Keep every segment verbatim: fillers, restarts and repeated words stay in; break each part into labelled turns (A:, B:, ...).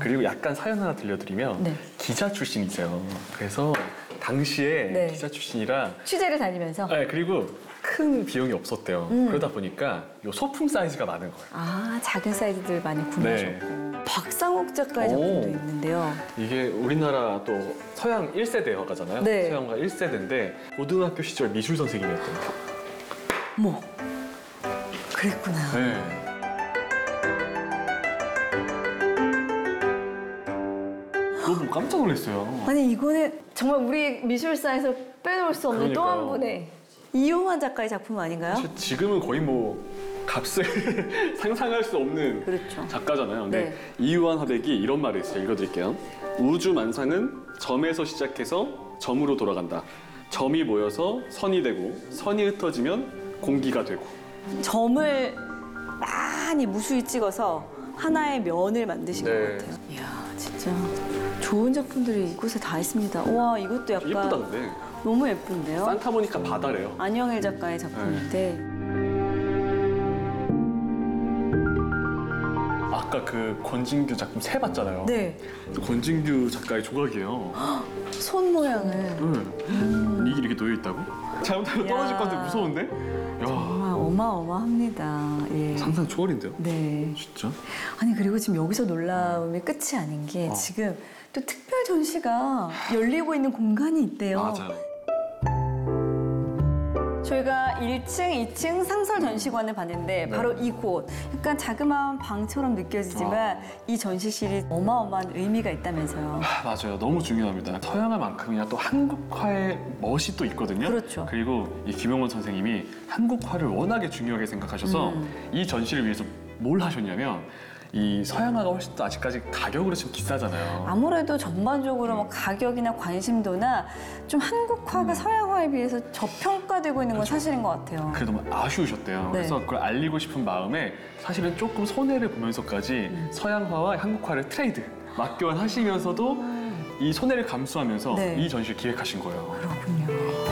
A: 그리고 약간 사연 하나 들려드리면
B: 네.
A: 기자 출신이세요. 그래서 당시에
B: 네.
A: 기자 출신이라
B: 취재를 다니면서?
A: 네, 그리고 큰 비용이 없었대요.
B: 음.
A: 그러다 보니까 요 소품 사이즈가 많은 거예요.
B: 아, 작은 사이즈들 많이 구매하셨고.
A: 네.
B: 박상욱 작가의
A: 오.
B: 작품도 있는데요.
A: 이게 우리나라 또 서양 일 세대 화가잖아요.
B: 네.
A: 서양가 일 세대인데 고등학교 시절 미술 선생님이었던 거.
B: 뭐 그랬구나.
A: 네. 그거 보고 깜짝 놀랐어요.
B: 아니 이거는 정말 우리 미술사에서 빼놓을 수 없는 또 한
A: 그러니까요.
B: 분의 이용환 작가의 작품 아닌가요?
A: 사실 지금은 거의 뭐 값을 상상할 수 없는
B: 그렇죠.
A: 작가잖아요. 근데
B: 네.
A: 이유한 화백이 이런 말을 했어요. 읽어드릴게요. 우주 만상은 점에서 시작해서 점으로 돌아간다. 점이 모여서 선이 되고 선이 흩어지면 공기가 되고.
B: 점을 많이 무수히 찍어서 하나의 면을 만드신
A: 네.
B: 것 같아요. 이야 진짜 좋은 작품들이 이곳에 다 있습니다. 와 이것도 약간
A: 예쁘다 근데.
B: 너무 예쁜데요?
A: 산타모니카 바다래요.
B: 안영일 작가의 작품인데
A: 아까 그 권진규 작품 세 봤잖아요.
B: 네.
A: 권진규 작가의 조각이에요.
B: 손 모양을
A: 응. 이게 이렇게 놓여 있다고? 잘못하면 떨어질
B: 야.
A: 것 같아 무서운데? 야,
B: 정말 어마어마합니다. 예.
A: 상상 초월인데요?
B: 네.
A: 진짜?
B: 아니 그리고 지금 여기서 놀라움이 끝이 아닌 게
A: 어.
B: 지금 또 특별 전시가 열리고 있는 공간이 있대요.
A: 맞아요.
B: 저희가 일 층, 이 층 상설 전시관을 봤는데
A: 네.
B: 바로 이곳 약간 자그마한 방처럼 느껴지지만
A: 어.
B: 이 전시실이 어마어마한 의미가 있다면서요.
A: 아, 맞아요. 너무 중요합니다. 서양화만큼이나 또 한국화의 멋이 또 있거든요.
B: 그렇죠.
A: 그리고 이 김용원 선생님이 한국화를 워낙에 중요하게 생각하셔서
B: 음.
A: 이 전시를 위해서 뭘 하셨냐면 이 서양화가 훨씬 또 아직까지 가격으로 좀 비싸잖아요.
B: 아무래도 전반적으로 뭐 가격이나 관심도나 좀 한국화가 서양화에 비해서 저평가되고 있는 건
A: 그렇죠.
B: 사실인 것 같아요.
A: 그게 너무 아쉬우셨대요.
B: 네.
A: 그래서 그걸 알리고 싶은 마음에 사실은 조금 손해를 보면서까지
B: 음.
A: 서양화와 한국화를 트레이드, 맞교환하시면서도 이 손해를 감수하면서
B: 네.
A: 이 전시를 기획하신 거예요.
B: 그렇군요.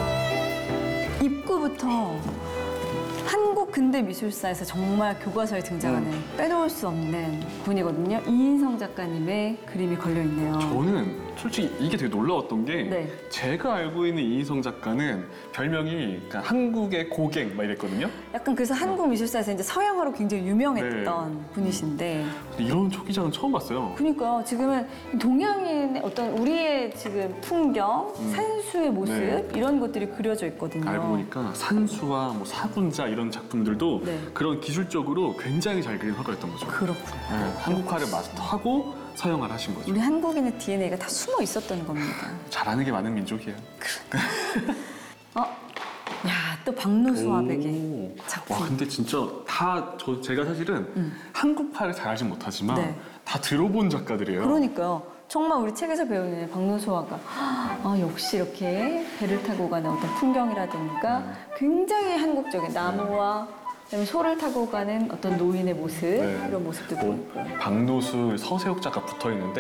B: 입구부터 한국 근대 미술사에서 정말 교과서에 등장하는
A: 음.
B: 빼놓을 수 없는 분이거든요. 이인성 작가님의 그림이 걸려 있네요.
A: 저는 솔직히 이게 되게 놀라웠던 게
B: 네.
A: 제가 알고 있는 이인성 작가는 별명이 그러니까 한국의 고갱 막 이랬거든요.
B: 약간 그래서 한국 미술사에서 이제 서양화로 굉장히 유명했던
A: 네.
B: 분이신데,
A: 근데 이런 초기장은 처음 봤어요.
B: 그러니까요. 지금은 동양인의 어떤 우리의 지금 풍경,
A: 음.
B: 산수의 모습
A: 네.
B: 이런 것들이 그려져 있거든요.
A: 알고 보니까 산수와 뭐 사군자 이런 작품들도
B: 네.
A: 그런 기술적으로 굉장히 잘 그린 화가였던 거죠.
B: 그렇군요.
A: 네, 한국화를 마스터하고 서양화를 하신 거죠.
B: 우리 한국인의 디엔에이가 다 숨어 있었던 겁니다.
A: 잘하는 게 많은 민족이에요.
B: 어? 야, 또 박노수 화백의
A: 오.
B: 작품.
A: 와, 근데 진짜 다 저 제가 사실은
B: 음.
A: 한국화를 잘 알진 못하지만
B: 네.
A: 다 들어본 작가들이에요.
B: 그러니까요. 정말 우리 책에서 배우는 박노수 화가 아, 역시 이렇게 배를 타고 가는 어떤 풍경이라든가 굉장히 한국적인 나무와 그다음에 소를 타고 가는 어떤 노인의 모습
A: 네.
B: 이런 모습도
A: 뭐
B: 보이고.
A: 박노수, 서세옥 작가 붙어 있는데